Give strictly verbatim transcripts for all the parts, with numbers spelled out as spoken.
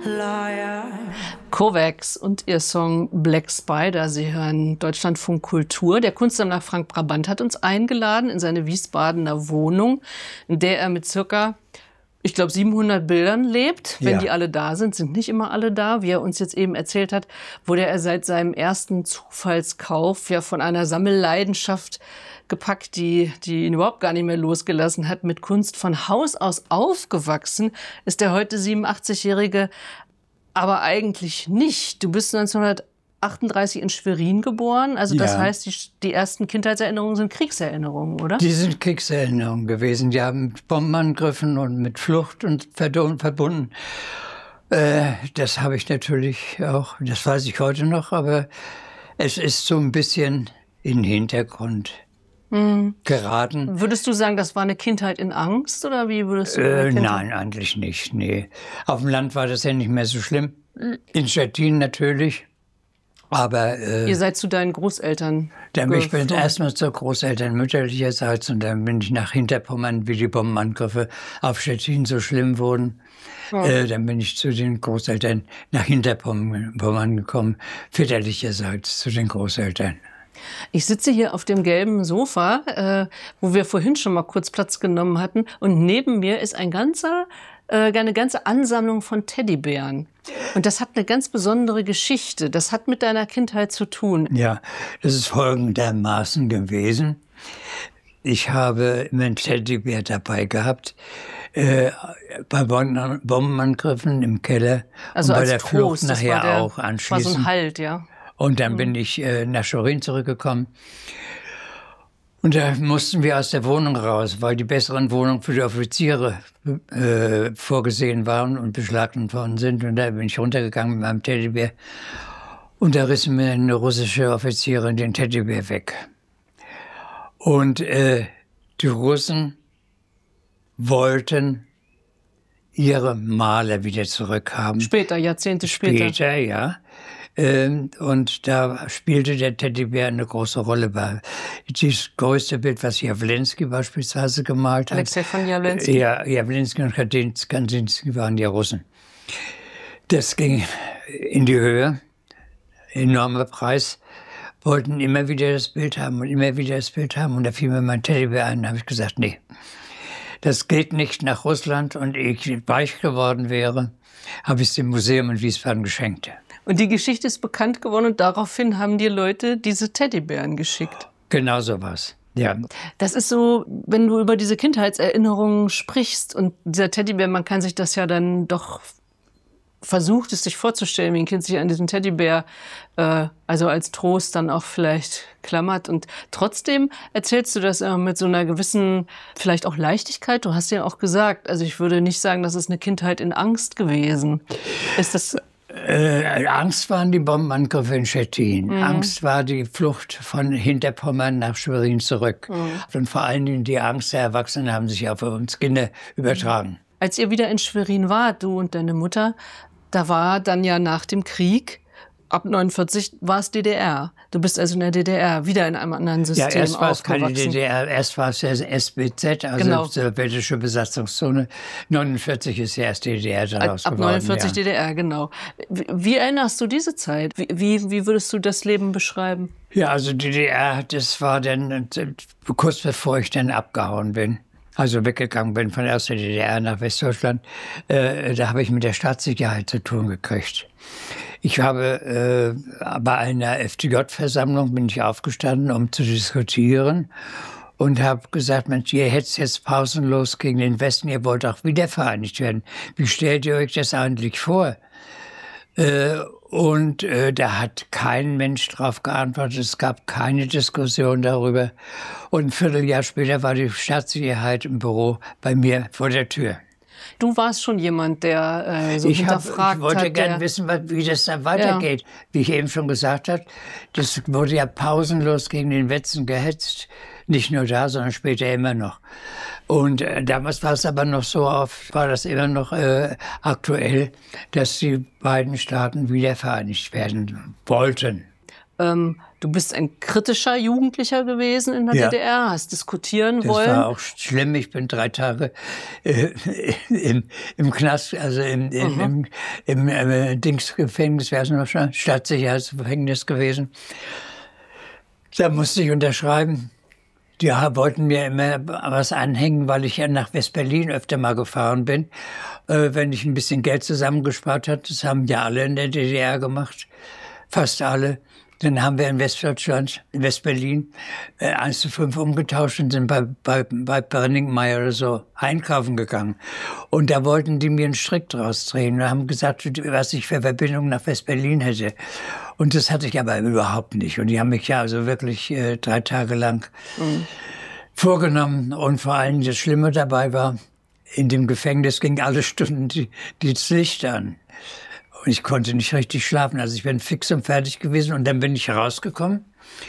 Kovacs und ihr Song Black Spider. Sie hören Deutschlandfunk Kultur. Der Kunstsammler Frank Brabant hat uns eingeladen in seine Wiesbadener Wohnung, in der er mit circa, ich glaube, siebenhundert Bildern lebt. Wenn Ja. die alle da sind, sind nicht immer alle da. Wie er uns jetzt eben erzählt hat, wurde er seit seinem ersten Zufallskauf ja von einer Sammelleidenschaft gepackt, die, die ihn überhaupt gar nicht mehr losgelassen hat. Mit Kunst von Haus aus aufgewachsen ist der heute siebenundachtzigjährige aber eigentlich nicht. Du bist neunzehnhundertachtunddreißig in Schwerin geboren. Also das Ja. heißt, die, die ersten Kindheitserinnerungen sind Kriegserinnerungen, oder? Die sind Kriegserinnerungen gewesen. Die haben mit Bombenangriffen und mit Flucht und Verdun- verbunden. Äh, das habe ich natürlich auch, das weiß ich heute noch, aber es ist so ein bisschen in den Hintergrund geraten. Würdest du sagen, das war eine Kindheit in Angst oder wie würdest du Äh, Kindheit- nein, eigentlich nicht. Nee. Auf dem Land war das ja nicht mehr so schlimm. In Stettin natürlich. Aber äh, Ihr seid zu deinen Großeltern dann ich bin geflohen. erstmal zur Großeltern mütterlicherseits und dann bin ich nach Hinterpommern, wie die Bombenangriffe auf Stettin so schlimm wurden. Äh, dann bin ich zu den Großeltern nach Hinterpommern Pommern gekommen, väterlicherseits zu den Großeltern. Ich sitze hier auf dem gelben Sofa, äh, wo wir vorhin schon mal kurz Platz genommen hatten. Und neben mir ist ein ganzer, äh, eine ganze Ansammlung von Teddybären. Und das hat eine ganz besondere Geschichte. Das hat mit deiner Kindheit zu tun. Ja, das ist folgendermaßen gewesen. Ich habe immer einen Teddybär dabei gehabt, äh, bei Bomben- Bombenangriffen im Keller Also und bei als der Trost. Flucht Das nachher war der, auch war anschließend. so ein Halt, ja. Und dann bin ich äh, nach Schwerin zurückgekommen. Und da mussten wir aus der Wohnung raus, weil die besseren Wohnungen für die Offiziere äh, vorgesehen waren und beschlagnahmt worden sind. Und da bin ich runtergegangen mit meinem Teddybär. Und da riss mir eine russische Offizierin den Teddybär weg. Und äh, die Russen wollten ihre Maler wieder zurückhaben. Später, Jahrzehnte später. Später, ja. Ähm, und da spielte der Teddybär eine große Rolle bei. Das größte Bild, was Jawlensky beispielsweise gemalt hat. Alexei von Jawlensky. Ja, Jawlensky und Kandinsky waren ja Russen. Das ging in die Höhe. Enormer Preis. Wollten immer wieder das Bild haben und immer wieder das Bild haben. Und da fiel mir mein Teddybär ein. Da habe ich gesagt, nee, das geht nicht nach Russland. Und ehe ich weich geworden wäre, habe ich es dem Museum in Wiesbaden geschenkt. Und die Geschichte ist bekannt geworden und daraufhin haben dir Leute diese Teddybären geschickt. Genau so war's. Ja. Das ist so, wenn du über diese Kindheitserinnerungen sprichst und dieser Teddybär, man kann sich das ja dann doch versucht, es sich vorzustellen, wie ein Kind sich an diesen Teddybär, äh, also als Trost dann auch vielleicht klammert. Und trotzdem erzählst du das immer mit so einer gewissen, vielleicht auch Leichtigkeit. Du hast ja auch gesagt, also ich würde nicht sagen, das ist eine Kindheit in Angst gewesen. Ist das... Äh, Angst waren die Bombenangriffe in Stettin. Mhm. Angst war die Flucht von Hinterpommern nach Schwerin zurück. Mhm. Und vor allen Dingen die Angst der Erwachsenen haben sich auf uns Kinder übertragen. Als ihr wieder in Schwerin wart, du und deine Mutter, da war dann ja nach dem Krieg, ab neunundvierzig war es D D R. Du bist also in der D D R, wieder in einem anderen System Ja, erst war es keine aufgewachsen. D D R, erst war es ja S B Z, also Genau. sowjetische Besatzungszone. neunundvierzig ist ja erst D D R daraus Ab geworden. neunundvierzig ja. D D R, genau. Wie, wie erinnerst du diese Zeit? Wie, wie, wie würdest du das Leben beschreiben? Ja, also D D R, das war dann äh, kurz bevor ich dann abgehauen bin. Also weggegangen bin von der D D R nach Westdeutschland. Äh, da habe ich mit der Staatssicherheit zu tun gekriegt. Ich habe äh, bei einer F D J-Versammlung bin ich aufgestanden, um zu diskutieren. Und habe gesagt, Mensch, ihr hetzt jetzt pausenlos gegen den Westen, ihr wollt auch wieder vereinigt werden. Wie stellt ihr euch das eigentlich vor? Äh, und äh, da hat kein Mensch drauf geantwortet. Es gab keine Diskussion darüber. Und ein Vierteljahr später war die Staatssicherheit im Büro bei mir vor der Tür. Du warst schon jemand, der äh, so Ich, hab, hinterfragt ich wollte hat. gerne der, wissen, was, wie das da weitergeht. Wie ich eben schon gesagt habe, das wurde ja pausenlos gegen den Westen gehetzt. Nicht nur da, sondern später immer noch. Und äh, damals war es aber noch so oft, war das immer noch äh, aktuell, dass die beiden Staaten wieder vereinigt werden wollten. Ähm, du bist ein kritischer Jugendlicher gewesen in der Ja. D D R, hast diskutieren Das wollen. Das war auch schlimm. Ich bin drei Tage äh, im, im Knast, also im, im, Mhm. im, im äh, Dingsgefängnis, wer ist noch schon? Staatssicherheitsgefängnis gewesen. Da musste ich unterschreiben. Die wollten mir immer was anhängen, weil ich ja nach West-Berlin öfter mal gefahren bin, äh, wenn ich ein bisschen Geld zusammengespart hatte. Das haben ja alle in der D D R gemacht, fast alle. Dann haben wir in Westdeutschland, in West-Berlin, äh, eins zu fünf umgetauscht und sind bei, bei, bei Brenningmeier oder so einkaufen gegangen. Und da wollten die mir einen Strick draus drehen und haben gesagt, was ich für Verbindung nach West-Berlin hätte. Und das hatte ich aber überhaupt nicht. Und die haben mich ja also wirklich äh, drei Tage lang mhm. vorgenommen. Und vor allem das Schlimme dabei war, in dem Gefängnis ging alle Stunden die, die das Licht an. Und ich konnte nicht richtig schlafen. Also ich bin fix und fertig gewesen. Und dann bin ich rausgekommen.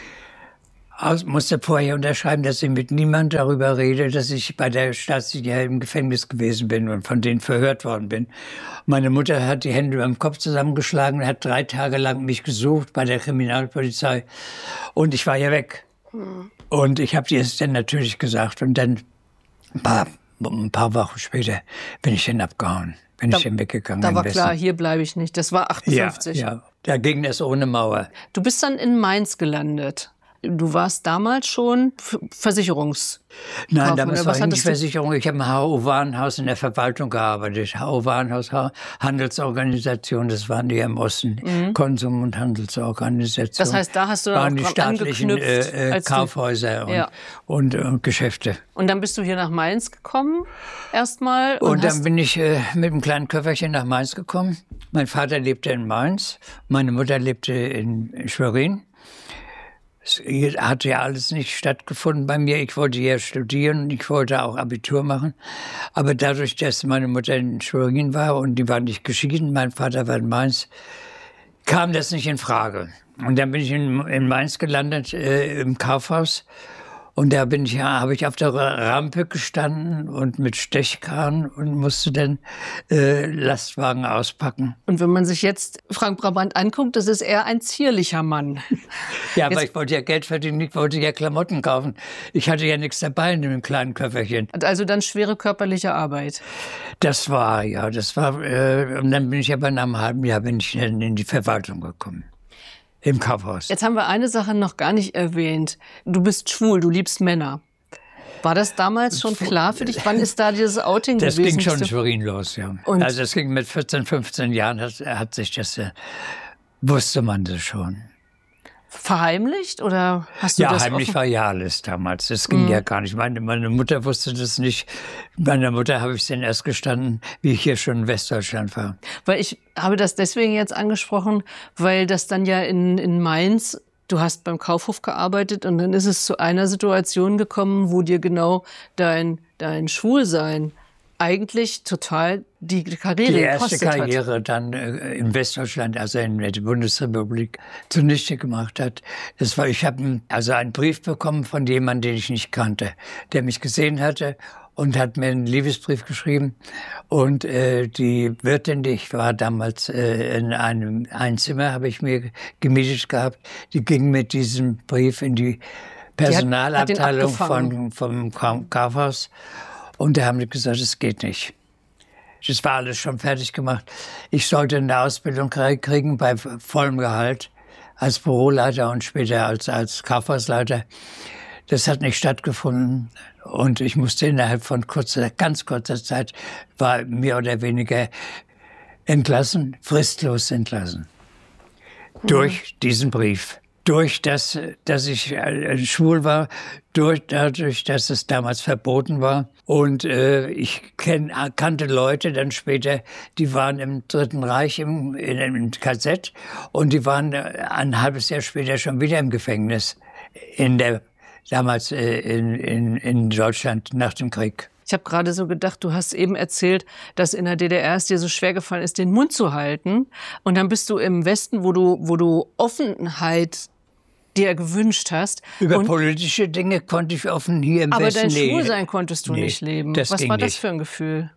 Aus, musste vorher unterschreiben, dass ich mit niemand darüber rede, dass ich bei der Staatssicherheit im Gefängnis gewesen bin und von denen verhört worden bin. Meine Mutter hat die Hände beim Kopf zusammengeschlagen und hat drei Tage lang mich gesucht bei der Kriminalpolizei. Und ich war ja weg. Mhm. Und ich habe ihr es dann natürlich gesagt. Und dann ein paar, ein paar Wochen später bin ich dann abgehauen. Bin da, ich dann weggegangen. Da war klar, hier bleibe ich nicht. Das war achtundfünfzig. Ja, ja, da ging das ohne Mauer. Du bist dann in Mainz gelandet. Du warst damals schon Versicherungs... Nein, damals war ich nicht Versicherung. Ich habe im H O Warenhaus in der Verwaltung gearbeitet. H O Warenhaus, Handelsorganisation, das waren die im Osten. Mhm. Konsum- und Handelsorganisation. Das heißt, da hast du waren auch die staatlichen äh, äh, Kaufhäuser und, ja. und, und Geschäfte. Und dann bist du hier nach Mainz gekommen, erstmal. Und, und dann bin ich äh, mit einem kleinen Köfferchen nach Mainz gekommen. Mein Vater lebte in Mainz, meine Mutter lebte in Schwerin. Es hat ja alles nicht stattgefunden bei mir. Ich wollte ja studieren und ich wollte auch Abitur machen. Aber dadurch, dass meine Mutter in Schwerin war und die war nicht geschieden, mein Vater war in Mainz, kam das nicht in Frage. Und dann bin ich in, in Mainz gelandet, äh, im Kaufhaus. Und da bin ich, ja, habe ich auf der Rampe gestanden und mit Stechkran und musste dann äh, Lastwagen auspacken. Und wenn man sich jetzt Frank Brabant anguckt, das ist eher ein zierlicher Mann. Ja, aber jetzt, ich wollte ja Geld verdienen, ich wollte ja Klamotten kaufen. Ich hatte ja nichts dabei in dem kleinen Köfferchen. Also dann schwere körperliche Arbeit. Das war, ja, das war, äh, und dann bin ich aber nach einem halben Jahr bin ich dann in die Verwaltung gekommen. Im Kaufhaus. Jetzt haben wir eine Sache noch gar nicht erwähnt. Du bist schwul, du liebst Männer. War das damals schon klar für dich? Wann ist da dieses Outing das gewesen? Das ging schon in Schwerin los, ja. Und also es ging mit vierzehn, fünfzehn Jahren, hat, hat sich das, äh, wusste man das schon. Verheimlicht oder hast du ja, das heimlich offen? war ja alles damals. Das ging mm. ja gar nicht. Meine, meine Mutter wusste das nicht. Meiner Mutter habe ich es dann erst gestanden, wie ich hier schon in Westdeutschland war. Weil ich habe das deswegen jetzt angesprochen, weil das dann ja in, in Mainz, du hast beim Kaufhof gearbeitet und dann ist es zu einer Situation gekommen, wo dir genau dein, dein Schwulsein eigentlich total die Karriere Die erste gekostet Karriere hat. dann äh, in Westdeutschland, also in der Bundesrepublik, zunichte gemacht hat. Das war, ich habe also einen Brief bekommen von jemandem, den ich nicht kannte, der mich gesehen hatte und hat mir einen Liebesbrief geschrieben. Und äh, die Wirtin, die ich war damals äh, in einem ein Zimmer, habe ich mir gemietet gehabt, die ging mit diesem Brief in die Personalabteilung von, vom Kaufhaus. Und da haben die gesagt, es geht nicht. Das war alles schon fertig gemacht. Ich sollte eine Ausbildung kriegen bei vollem Gehalt als Büroleiter und später als, als Kaufhausleiter. Das hat nicht stattgefunden. Und ich musste innerhalb von kurzer, ganz kurzer Zeit, war mehr oder weniger entlassen, fristlos entlassen. Mhm. Durch diesen Brief. Durch das, dass ich äh, schwul war, durch, dadurch, dass es damals verboten war. Und äh, ich kenn, kannte Leute dann später, die waren im Dritten Reich im, in, im K Z und die waren ein halbes Jahr später schon wieder im Gefängnis, in der, damals äh, in, in, in Deutschland nach dem Krieg. Ich habe gerade so gedacht, du hast eben erzählt, dass in der D D R es dir so schwer gefallen ist, den Mund zu halten. Und dann bist du im Westen, wo du, wo du Offenheit dir gewünscht hast. Über und, politische Dinge konnte ich offen hier im aber Westen dein leben. Schwulsein konntest du nee, nicht leben. Das Was ging war das nicht. für ein Gefühl?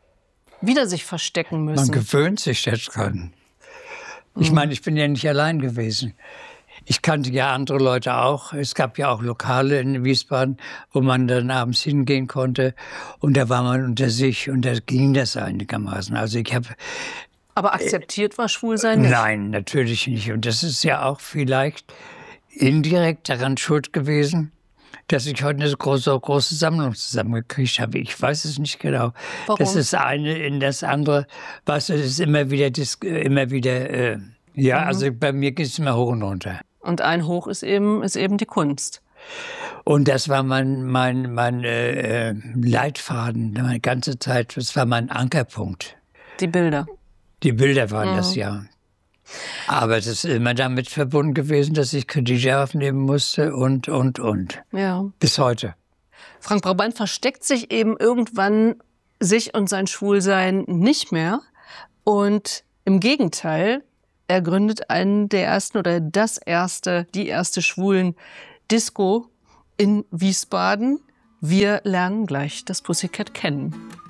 Wieder sich verstecken müssen. Man gewöhnt sich daran. Ich meine, ich bin ja nicht allein gewesen. Ich kannte ja andere Leute auch. Es gab ja auch Lokale in Wiesbaden, wo man dann abends hingehen konnte. Und da war man unter sich und da ging das einigermaßen. Also ich habe Aber akzeptiert war Schwulsein nicht? Nein, natürlich nicht. Und das ist ja auch vielleicht indirekt daran schuld gewesen, dass ich heute eine große, große Sammlung zusammengekriegt habe. Ich weiß es nicht genau. Warum? Das ist eine in das andere. Weißt du, es ist immer wieder, immer wieder äh, ja, mhm. also bei mir geht es immer hoch und runter. Und ein Hoch ist eben, ist eben die Kunst. Und das war mein, mein, mein äh, Leitfaden, meine ganze Zeit. Das war mein Ankerpunkt. Die Bilder. Die Bilder waren mhm. das, ja. Aber es ist immer damit verbunden gewesen, dass ich Kredite aufnehmen musste und, und, und. Ja. Bis heute. Frank Brabant versteckt sich eben irgendwann sich und sein Schwulsein nicht mehr. Und im Gegenteil, er gründet einen der ersten oder das erste, die erste schwulen Disco in Wiesbaden. Wir lernen gleich das Pussycat kennen.